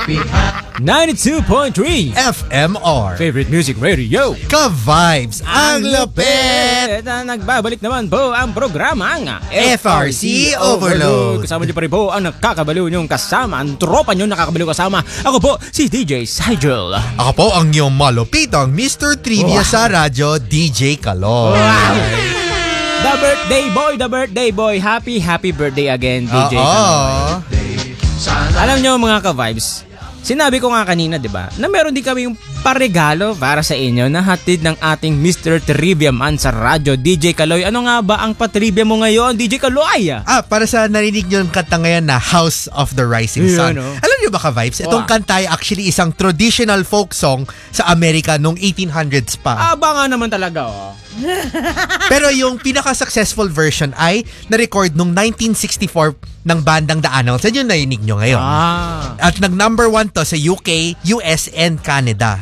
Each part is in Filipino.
92.3 FMR. Favorite Music Radio. Ka-vibes ang lupit! Na nagbabalik naman po ang programang FRC Overload. Kasama niyo pa rin po ang nakakabaliw niyong kasama, ang tropa niyong nakakabaliw kasama. Ako po si DJ Sigel. Ako po ang iyong malupitang Mr. Trivia sa radyo, DJ Kaloy. Wow. The birthday boy. Happy birthday again, DJ Kaloy. Alam niyo mga ka-vibes, sinabi ko nga kanina, di ba, na meron din kami yung paregalo para sa inyo na hatid ng ating Mr. Trivia Man sa radyo, DJ Kaloy. Ano nga ba ang patrivia mo ngayon, DJ Kaloy? Para sa narinig nyo yung kanta ngayon na House of the Rising Sun. Alam nyo ba ka-vibes? Itong kanta ay actually isang traditional folk song sa Amerika noong 1800s pa. Aba nga naman talaga, Pero yung pinaka-successful version ay na-record noong 1964 ng bandang The Animals. Yan yung narinig nyo ngayon. At nag-number 1 to sa UK, US, and Canada.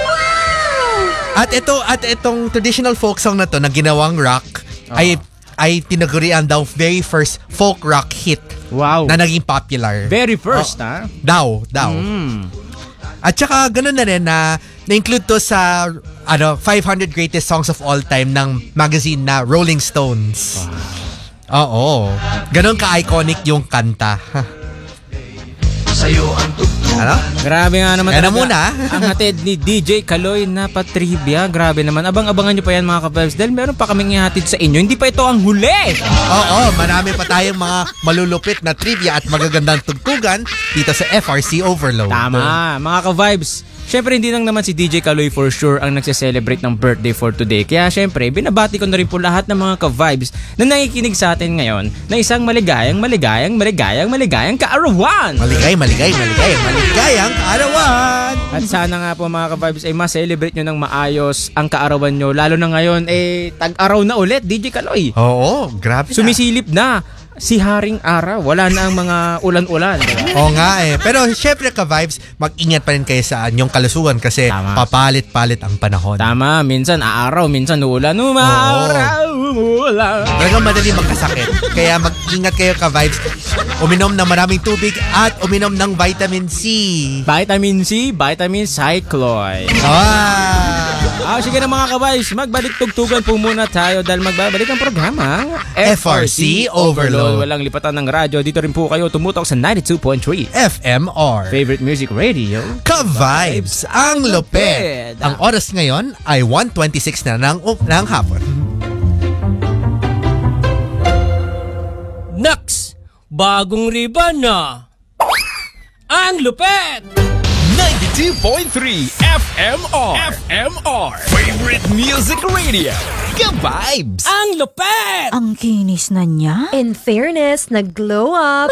At itong traditional folk song na to na ginawang rock ay tinagurian daw very first folk rock hit. Wow. Na naging popular. Very first, ha? Daw. At saka ganun na rin na na-include to sa 500 greatest songs of all time ng magazine na Rolling Stones. Oo. Ganun ka-iconic yung kanta. Sa'yo ang Ano? Grabe nga naman talaga. Muna. Ang hatid ni DJ Kaloy na patrivia. Grabe naman. Abang-abangan nyo pa yan mga ka-vibes dahil meron pa kaming ihatid sa inyo. Hindi pa ito ang huli. Oo, marami pa tayong mga malulupit na trivia at magagandang tugtugan dito sa FRC Overload. Tama, mga ka-vibes. Syempre hindi lang naman si DJ Kaloy for sure ang nagse-celebrate ng birthday for today. Kaya syempre, binabati ko na rin po lahat ng mga ka-vibes na nakikinig sa atin ngayon na isang maligayang kaarawan. Maligayang kaarawan. At sana nga po mga ka-vibes ay ma-celebrate nyo ng maayos ang kaarawan nyo. Lalo na ngayon, tag-araw na ulit, DJ Kaloy. Oo, grabe na. Sumisilip na si Haring Araw. Wala na ang mga ulan-ulan. Diba? Oo nga pero syempre ka-vibes, mag-ingat pa rin kayo sa inyong kalusugan kasi papalit-palit ang panahon. Tama, minsan aaraw, minsan ulan. Umaaraw, umulan. Talagang madali magkasakit. Kaya mag-ingat kayo ka-vibes. Uminom ng maraming tubig at uminom ng vitamin C. Vitamin C, vitamin cycloid. Sige na mga ka-vibes, magbalik tugtugan po muna tayo dahil magbabalik ang programa FRC Overload. Walang lipatan ng radyo. Dito rin po kayo tumutok sa 92.3 FMR. Favorite Music Radio. Ka-vibes ang lupit. Ang oras ngayon ay 1:26 na ng hapon. Naks! Bagong riban na! Ang lupit! 92.3 FMR. Favorite Music Radio. Ka-vibes! Ang lupit! Ang kinis na niya. In fairness, nag-glow up.